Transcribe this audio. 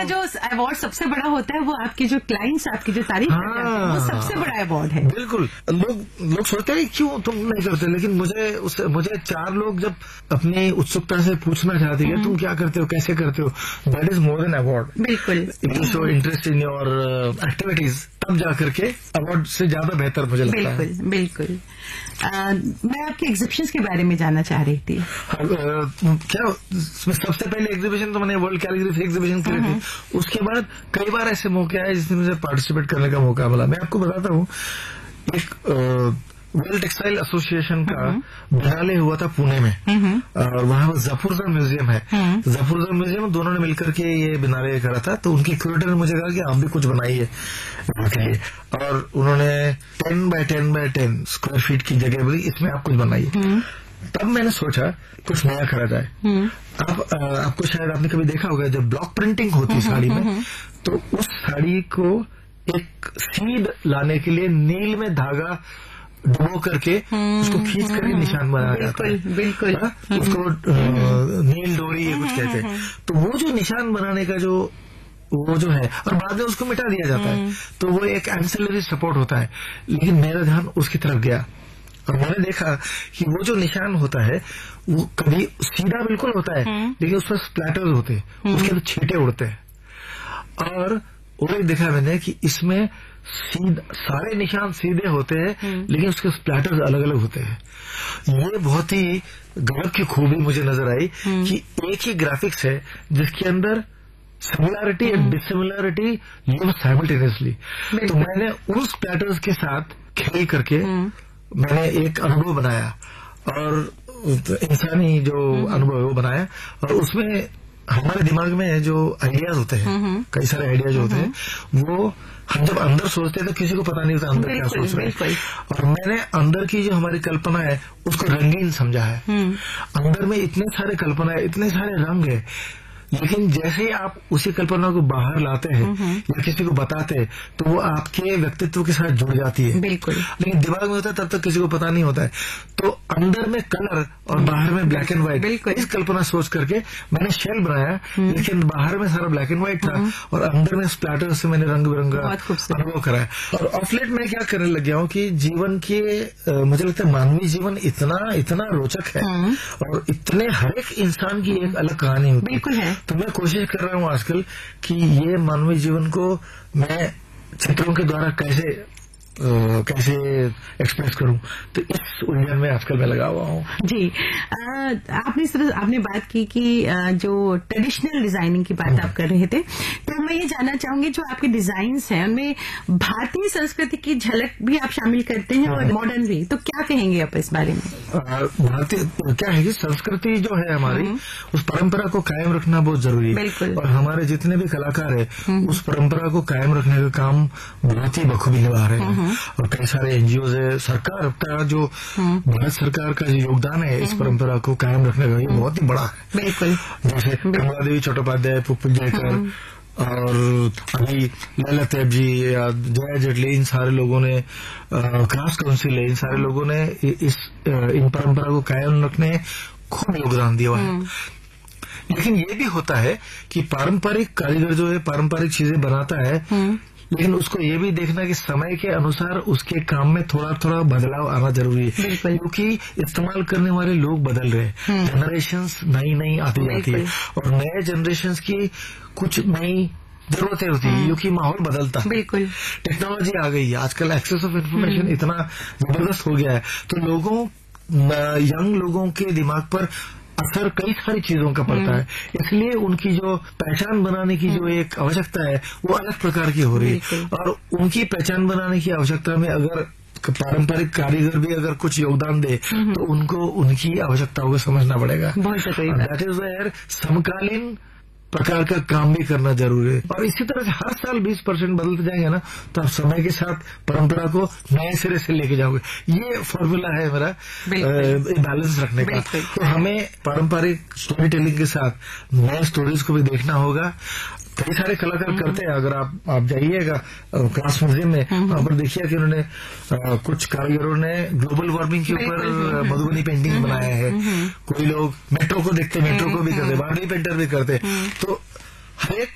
जो अवार्ड सबसे बड़ा होता है वो आपके जो क्लाइंट्स आपकी जो तारीफ करते हैं वो सबसे बड़ा अवार्ड है। बिल्कुल। लोग सोचते हैं क्यों तुम नहीं करते, लेकिन मुझे 4 लोग जब अपनी उत्सुकता से पूछना चाहते हैं तुम क्या करते हो, कैसे करते हो, that is more than award. बिल्कुल। It is so interest in your activities, तब जाकर के अवार्ड से ज्यादा बेहतर मुझे लगता है। बिल्कुल बिल्कुल। मैं आपके एग्जीबिशंस के बारे में जानना चाह रही थी। क्या सबसे पहले एग्जीबिशन तो मैंने वर्ल्ड कैलीग्राफी एग्जीबिशन करी थी, उसके बाद कई बार ऐसे मौके आए जिसमें मुझे पार्टिसिपेट करने का मौका मिला। मैं आपको बताता हूँ, एक वर्ल्ड टेक्सटाइल एसोसिएशन का बिनाले हुआ था पुणे में, और वहां जफरजंग म्यूजियम है। जफरजंग म्यूजियम दोनों ने मिलकर के ये बिनाले करा था, तो उनके क्यूरेटर ने मुझे कहा कि आप भी कुछ बनाइए, और उन्होंने 10 by 10 by 10 स्क्वायर फीट की जगह बोली इसमें आप कुछ बनाइए। तब मैंने सोचा कुछ नया करा जाए। आपको शायद आपने कभी देखा होगा जब ब्लॉक प्रिंटिंग होती साड़ी में, तो उस साड़ी को एक सीड लाने के लिए नील में धागा डुबो करके उसको खींच करके निशान बनाया जाता है। बिल्कुल। उसको नील डोरी कुछ कहते हैं। तो वो जो निशान बनाने का वो जो है, और बाद में उसको मिटा दिया जाता है, तो वो एक एंसिलरी सपोर्ट होता है। लेकिन मेरा ध्यान उसकी तरफ गया और मैंने देखा कि वो जो निशान होता है वो कभी सीधा बिल्कुल होता है, लेकिन उस पर स्प्लैटर्स होते हैं, उसके तो छींटे उड़ते हैं। और एक देखा मैंने कि इसमें सारे निशान सीधे होते हैं, लेकिन उसके स्प्लैटर्स अलग अलग होते हैं। ये बहुत ही गजब की खूबी मुझे नजर आई कि एक ही ग्राफिक्स है जिसके अंदर similarity and dissimilarity live simultaneously. तो मैंने उन स्प्लैटर्स के साथ खेल करके मैंने एक अनुभव बनाया, और इंसानी जो अनुभव है वो बनाया, और उसमें हमारे दिमाग में जो आइडियाज होते हैं, कई सारे आइडियाज होते हैं, वो हम जब अंदर सोचते हैं तो किसी को पता नहीं होता अंदर क्या सोच रहे हैं। और मैंने अंदर की जो हमारी कल्पना है उसको रंगीन समझा है। अंदर में इतने सारे कल्पना है, इतने सारे रंग है, लेकिन जैसे ही आप उसी कल्पना को बाहर लाते हैं या किसी को बताते हैं, तो वो आपके व्यक्तित्व के साथ जुड़ जाती है। बिल्कुल। लेकिन दिमाग में होता है तब तक किसी को पता नहीं होता है। तो अंदर में कलर और बाहर में ब्लैक एंड व्हाइट, इस कल्पना सोच करके मैंने शेल बनाया, लेकिन बाहर में सारा ब्लैक एंड व्हाइट था और अंदर में स्प्लैटर से मैंने रंग बिरंगा अनुभव कराया। और ऑफ लेट मैं क्या करने लग गया हूँ कि जीवन के मुझे लगता है मानवीय जीवन इतना रोचक है, और इतने हर एक इंसान की एक अलग कहानी होती है। बिल्कुल है। तो मैं कोशिश कर रहा हूँ आजकल कि ये मानवीय जीवन को मैं चित्रों के द्वारा कैसे एक्सप्रेस करूं, तो इस उलझन में आजकल मैं लगा हुआ हूँ। जी। आपने बात की कि जो ट्रेडिशनल डिजाइनिंग की बात आप कर रहे थे, तो मैं ये जानना चाहूंगी जो आपके डिजाइन्स हैं उनमें भारतीय संस्कृति की झलक भी आप शामिल करते हैं और मॉडर्न भी, तो क्या कहेंगे आप इस बारे में? भारतीय क्या है कि संस्कृति जो है हमारी, उस परंपरा को कायम रखना बहुत जरूरी है। बिल्कुल। और हमारे जितने भी कलाकार है उस परंपरा को कायम रखने का काम बहुत ही बखूबी निभा रहे हैं। और कई सारे एनजीओ है, सरकार का जो भारत सरकार का जो योगदान है इस परंपरा को कायम रखने का, ये बहुत ही बड़ा है। बिल्कुल। जैसे कमलादेवी चट्टोपाध्याय, पुप्पू जयकर, और अभी ललिता तेब जी या जया जेटली, इन सारे लोगों ने, क्राफ्ट काउंसिल है, इन सारे लोगों ने इन परंपरा को कायम रखने खूब योगदान दिया है। लेकिन ये भी होता है कि पारंपरिक कारीगर जो है पारंपरिक चीजें बनाता है, लेकिन उसको ये भी देखना कि समय के अनुसार उसके काम में थोड़ा थोड़ा बदलाव आना जरूरी है, क्योंकि इस्तेमाल करने वाले लोग बदल रहे हैं, जनरेशंस नई आती जाती है, और नए जनरेशंस की कुछ नई जरूरतें होती है, क्योंकि माहौल बदलता है। बिल्कुल। टेक्नोलॉजी आ गई है, आजकल एक्सेस ऑफ इन्फॉर्मेशन इतना जबरदस्त हो गया है, तो यंग लोगों के दिमाग पर असर कई सारी चीजों का पड़ता है, इसलिए उनकी जो पहचान बनाने की जो एक आवश्यकता है वो अलग प्रकार की हो रही है। और उनकी पहचान बनाने की आवश्यकता में अगर पारंपरिक कारीगर भी अगर कुछ योगदान दे तो उनको उनकी आवश्यकताओं को समझना पड़ेगा। दैट इज वेयर समकालीन प्रकार का काम भी करना जरूरी है। और इसी तरह से हर साल 20% बदलते जाएंगे ना, तो आप समय के साथ परंपरा को नए सिरे से लेके जाओगे। ये फॉर्मूला है मेरा बैलेंस रखने का। तो हमें पारंपरिक स्टोरी टेलिंग के साथ नए स्टोरीज को भी देखना होगा। कई सारे कलाकार करते हैं, अगर आप जाइएगा क्लास म्यूजियम में, वहां पर देखिए कि उन्होंने कुछ कारीगरों ने ग्लोबल वार्मिंग के ऊपर मधुबनी पेंटिंग बनाया है। कोई लोग मेट्रो को देखते, मेट्रो को भी करते, बावड़ी पेंटर भी करते। तो हर एक